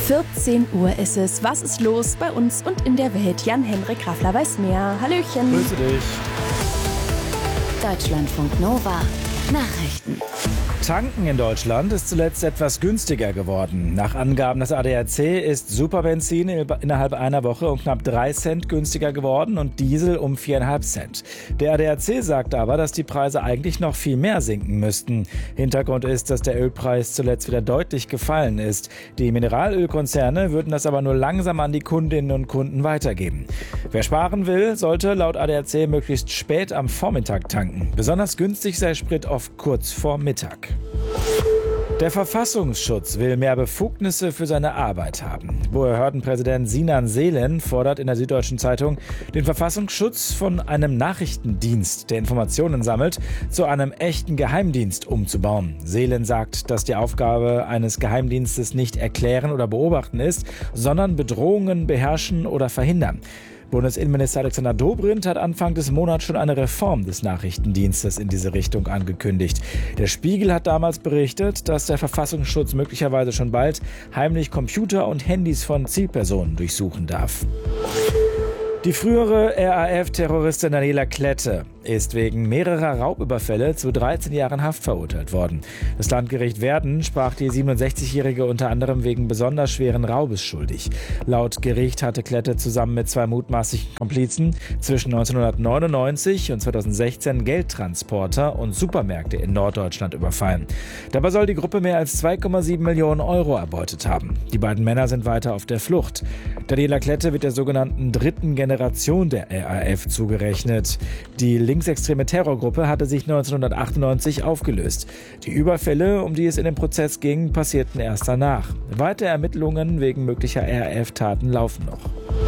14 Uhr ist es. Was ist los bei uns und in der Welt? Jan-Henrik Raffler weiß mehr. Hallöchen. Grüße dich. Deutschlandfunk Nova. Nachrichten. Tanken in Deutschland ist zuletzt etwas günstiger geworden. Nach Angaben des ADAC ist Superbenzin innerhalb einer Woche um knapp 3 Cent günstiger geworden und Diesel um 4,5 Cent. Der ADAC sagt aber, dass die Preise eigentlich noch viel mehr sinken müssten. Hintergrund ist, dass der Ölpreis zuletzt wieder deutlich gefallen ist. Die Mineralölkonzerne würden das aber nur langsam an die Kundinnen und Kunden weitergeben. Wer sparen will, sollte laut ADAC möglichst spät am Vormittag tanken. Besonders günstig sei Sprit oft kurz vor Mittag. Der Verfassungsschutz will mehr Befugnisse für seine Arbeit haben. Behördenpräsident Sinan Selen fordert in der Süddeutschen Zeitung, den Verfassungsschutz von einem Nachrichtendienst, der Informationen sammelt, zu einem echten Geheimdienst umzubauen. Selen sagt, dass die Aufgabe eines Geheimdienstes nicht erklären oder beobachten ist, sondern Bedrohungen beherrschen oder verhindern. Bundesinnenminister Alexander Dobrindt hat Anfang des Monats schon eine Reform des Nachrichtendienstes in diese Richtung angekündigt. Der Spiegel hat damals berichtet, dass der Verfassungsschutz möglicherweise schon bald heimlich Computer und Handys von Zielpersonen durchsuchen darf. Die frühere RAF-Terroristin Daniela Klette ist wegen mehrerer Raubüberfälle zu 13 Jahren Haft verurteilt worden. Das Landgericht Werden sprach die 67-Jährige unter anderem wegen besonders schweren Raubes schuldig. Laut Gericht hatte Klette zusammen mit 2 mutmaßlichen Komplizen zwischen 1999 und 2016 Geldtransporter und Supermärkte in Norddeutschland überfallen. Dabei soll die Gruppe mehr als 2,7 Millionen Euro erbeutet haben. Die beiden Männer sind weiter auf der Flucht. Daniela Klette wird der sogenannten dritten Generation der RAF zugerechnet. Die linksextreme Terrorgruppe hatte sich 1998 aufgelöst. Die Überfälle, um die es in dem Prozess ging, passierten erst danach. Weitere Ermittlungen wegen möglicher RAF-Taten laufen noch.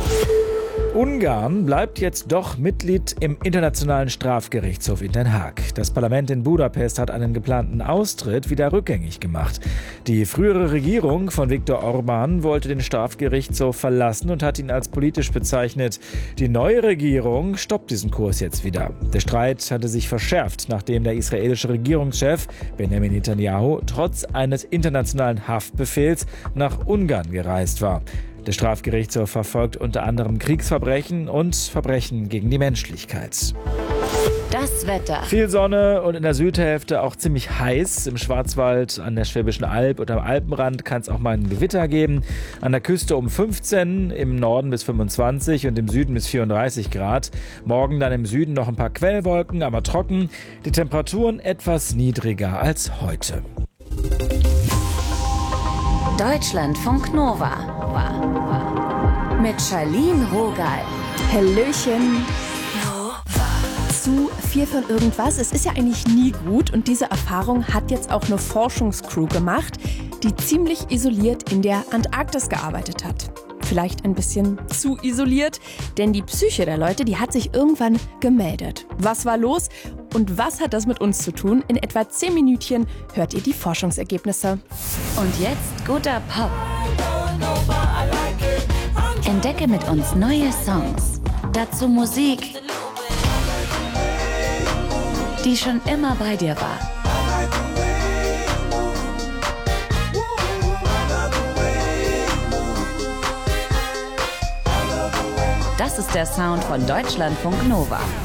Ungarn bleibt jetzt doch Mitglied im Internationalen Strafgerichtshof in Den Haag. Das Parlament in Budapest hat einen geplanten Austritt wieder rückgängig gemacht. Die frühere Regierung von Viktor Orbán wollte den Strafgerichtshof verlassen und hat ihn als politisch bezeichnet. Die neue Regierung stoppt diesen Kurs jetzt wieder. Der Streit hatte sich verschärft, nachdem der israelische Regierungschef Benjamin Netanyahu trotz eines internationalen Haftbefehls nach Ungarn gereist war. Der Strafgerichtshof verfolgt unter anderem Kriegsverbrechen und Verbrechen gegen die Menschlichkeit. Das Wetter. Viel Sonne und in der Südhälfte auch ziemlich heiß. Im Schwarzwald, an der Schwäbischen Alb oder am Alpenrand kann es auch mal ein Gewitter geben. An der Küste um 15, im Norden bis 25 und im Süden bis 34 Grad. Morgen dann im Süden noch ein paar Quellwolken, aber trocken. Die Temperaturen etwas niedriger als heute. Deutschlandfunk Nova. Mit Charlene Rogal. Hallöchen. Zu viel von irgendwas. Es ist ja eigentlich nie gut und diese Erfahrung hat jetzt auch eine Forschungscrew gemacht, die ziemlich isoliert in der Antarktis gearbeitet hat. Vielleicht ein bisschen zu isoliert, denn die Psyche der Leute, die hat sich irgendwann gemeldet. Was war los und was hat das mit uns zu tun? In etwa 10 Minütchen hört ihr die Forschungsergebnisse. Und jetzt guter Pop. Entdecke mit uns neue Songs. Dazu Musik, die schon immer bei dir war. Das ist der Sound von Deutschlandfunk Nova.